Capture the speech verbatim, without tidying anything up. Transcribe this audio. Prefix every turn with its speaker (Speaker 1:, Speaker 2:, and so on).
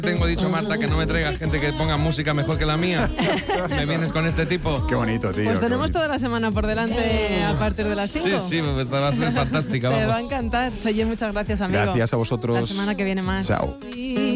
Speaker 1: Tengo dicho, Marta, que no me traigas gente que ponga música mejor que la mía. ¿Me vienes con este tipo?
Speaker 2: Qué bonito, tío.
Speaker 3: Pues tenemos toda la semana por delante a partir de las cinco.
Speaker 1: Sí, sí, pues va a ser fantástica.
Speaker 3: Te va a
Speaker 1: Vamos.
Speaker 3: encantar. Oye, muchas gracias, amigo.
Speaker 2: Gracias a vosotros.
Speaker 3: La semana que viene más.
Speaker 2: Chao.